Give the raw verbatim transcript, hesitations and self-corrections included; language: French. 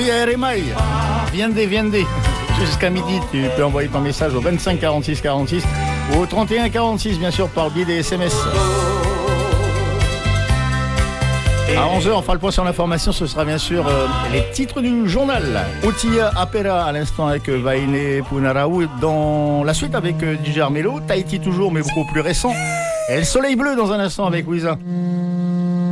Oui, Eremaï. Viendez, viendez. Jusqu'à midi, tu peux envoyer ton message au vingt-cinq quarante-six quarante-six ou au trente et un quarante-six, bien sûr, par le biais des S M S. À onze heures, on fera le point sur l'information. Ce sera bien sûr euh, les titres du journal. Otia Apera à l'instant avec euh, Vaine Punaraou. Dans la suite avec euh, D J Armello. Tahiti toujours, mais beaucoup plus récent. Et le soleil bleu dans un instant avec Wiza.